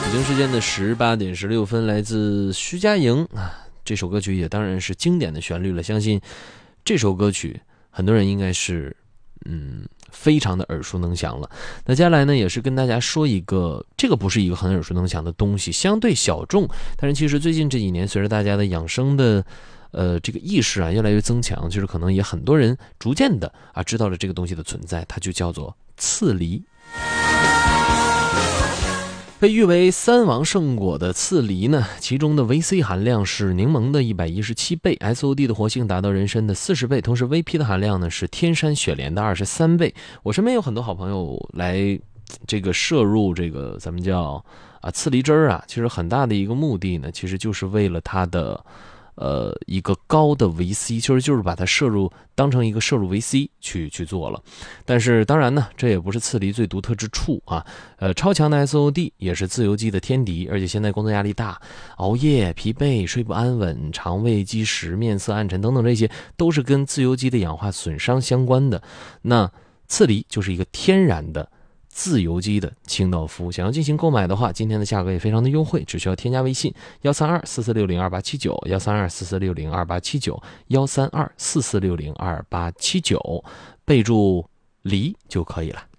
北京时间的18点16分，来自徐佳莹啊，这首歌曲也当然是经典的旋律了。相信这首歌曲很多人应该是非常的耳熟能详了。那接下来呢，也是跟大家说一个，这个不是一个很耳熟能详的东西，相对小众，但是其实最近这几年随着大家的养生的这个意识啊越来越增强，就是可能也很多人逐渐的知道了这个东西的存在，它就叫做刺梨。被誉为3王圣果的刺梨呢，其中的维 C 含量是柠檬的117倍， SOD 的活性达到人参的40倍，同时 VP 的含量呢是天山雪莲的23倍。我身边有很多好朋友来这个摄入这个咱们叫刺梨汁儿啊，其实很大的一个目的呢，其实就是为了它的一个高的维 C， 就是把它当成一个摄入维 C 去做了。但是当然呢，这也不是刺梨最独特之处啊。超强的 SOD 也是自由基的天敌，而且现在工作压力大，熬夜、疲惫、睡不安稳、肠胃积食、面色暗沉等等，这些都是跟自由基的氧化损伤相关的。那刺梨就是一个天然的自由基的清道夫，想要进行购买的话，今天的价格也非常的优惠，只需要添加微信13244602879，13244602879，13244602879，备注梨就可以了。